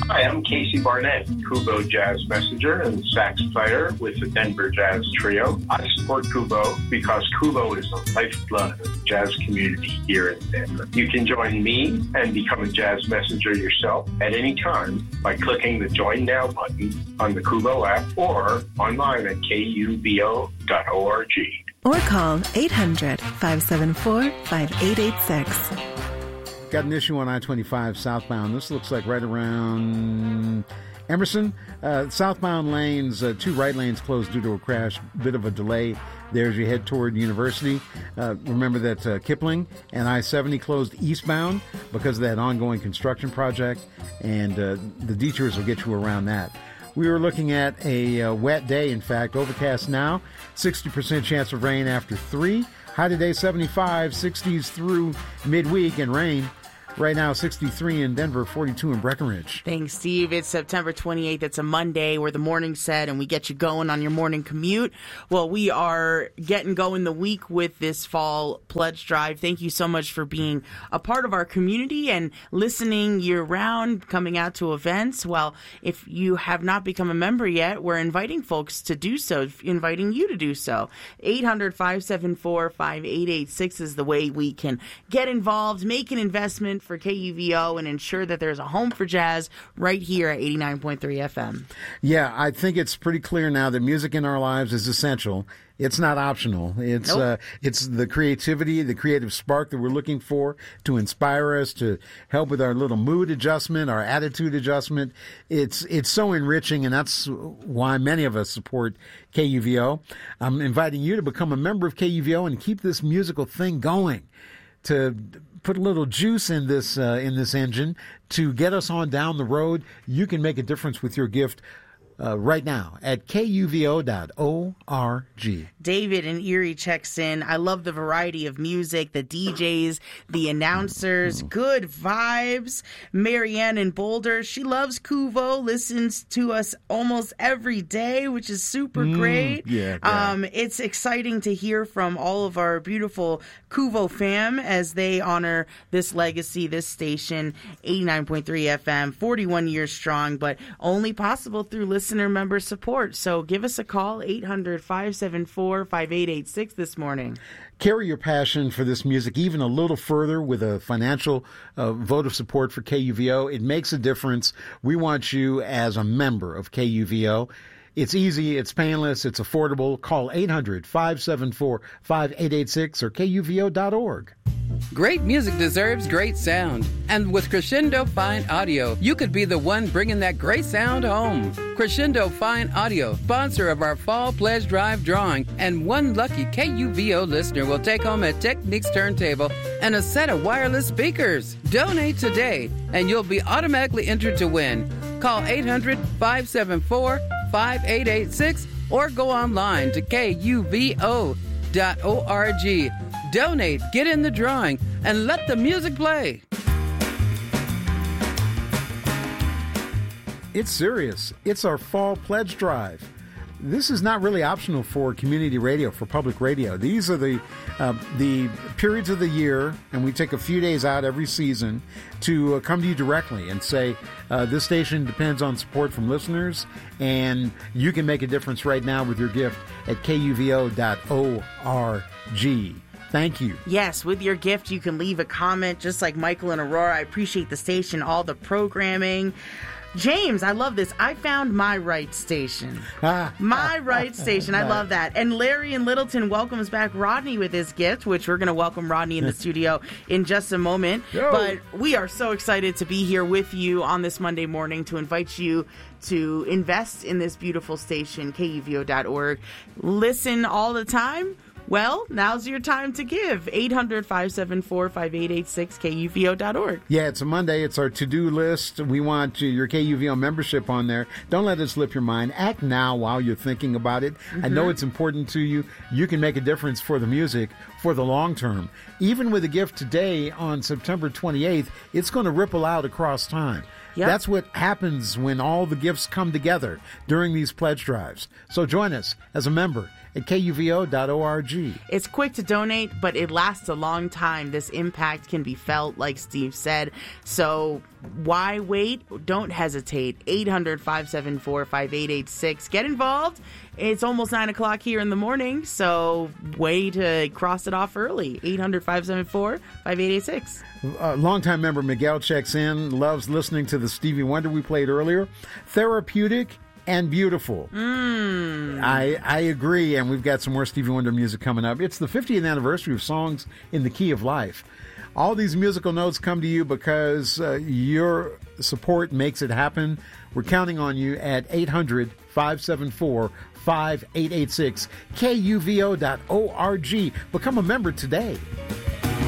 Hi, I'm Casey Barnett, Kubo Jazz Messenger and sax player with the Denver Jazz Trio. I support Kubo because Kubo is the lifeblood of the jazz community here in Denver. You can join me and become a jazz messenger yourself at any time by clicking the Join Now button on the Kubo app or online at kubo.org. Or call 800-574-5886. Got an issue on I-25 southbound. This looks like right around Emerson. Southbound lanes, 2 right lanes closed due to a crash. Bit of a delay there as you head toward University. Remember that Kipling and I-70 closed eastbound because of that ongoing construction project, and the detours will get you around that. We were looking at a wet day, in fact. Overcast now, 60% chance of rain after 3. High today, 75, 60s through midweek, and rain. Right now, 63 in Denver, 42 in Breckenridge. Thanks, Steve. It's September 28th. It's a Monday where the morning's set and we get you going on your morning commute. Well, we are getting going the week with this fall pledge drive. Thank you so much for being a part of our community and listening year-round, coming out to events. Well, if you have not become a member yet, we're inviting folks to do so, inviting you to do so. 800-574-5886 is the way we can get involved, make an investment for KUVO and ensure that there's a home for jazz right here at 89.3 FM. Yeah, I think it's pretty clear now that music in our lives is essential. It's not optional. It's it's the creativity, the creative spark that we're looking for to inspire us, to help with our little mood adjustment, our attitude adjustment. It's so enriching, and that's why many of us support KUVO. I'm inviting you to become a member of KUVO and keep this musical thing going, to put a little juice in this engine to get us on down the road. You can make a difference with your gift right now at kuvo.org. David in Erie checks in. I love the variety of music, the DJs, the announcers, good vibes. Marianne in Boulder, she loves Kuvo, listens to us almost every day, which is super great. It's exciting to hear from all of our beautiful Kuvo fam as they honor this legacy, this station, 89.3 FM, 41 years strong, but only possible through listener member support. So give us a call, 800-574-5886 this morning. Carry your passion for this music even a little further with a financial vote of support for KUVO. It makes a difference. We want you as a member of KUVO. It's easy, it's painless, it's affordable. Call 800-574-5886 or kuvo.org. Great music deserves great sound. And with Crescendo Fine Audio, you could be the one bringing that great sound home. Crescendo Fine Audio, sponsor of our Fall Pledge Drive drawing, and one lucky KUVO listener will take home a Technics turntable and a set of wireless speakers. Donate today, and you'll be automatically entered to win. Call 800-574-5886 or go online to kuvo.org. Donate, get in the drawing, and let the music play. It's serious. It's our fall pledge drive. This is not really optional for community radio, for public radio. These are the periods of the year, and we take a few days out every season to come to you directly and say, this station depends on support from listeners, and you can make a difference right now with your gift at kuvo.org. Thank you. Yes, with your gift, you can leave a comment just like Michael and Aurora. I appreciate the station, all the programming. James, I love this. I found my right station. My right station. I love that. And Larry in Littleton welcomes back Rodney with his gift, which we're going to welcome Rodney in the studio in just a moment. Yo. But we are so excited to be here with you on this Monday morning to invite you to invest in this beautiful station, kuvo.org. Listen all the time. Well, now's your time to give. 800-574-5886, kuvo.org. Yeah, it's a Monday. It's our to-do list. We want your KUVO membership on there. Don't let it slip your mind. Act now while you're thinking about it. I know it's important to you. You can make a difference for the music for the long term. Even with a gift today on September 28th, it's going to ripple out across time. Yep. That's what happens when all the gifts come together during these pledge drives. So join us as a member at kuvo.org. It's quick to donate, but it lasts a long time. This impact can be felt, like Steve said. So why wait? Don't hesitate. 800-574-5886. Get involved. It's almost 9 o'clock here in the morning, so way to cross it off early. 800-574-5886. Longtime member Miguel checks in, loves listening to the Stevie Wonder we played earlier. Therapeutic and beautiful. I agree, and we've got some more Stevie Wonder music coming up. It's the 50th anniversary of Songs in the Key of Life. All these musical notes come to you because your support makes it happen. We're counting on you at 800-574-5886, kuvo.org. Become a member today.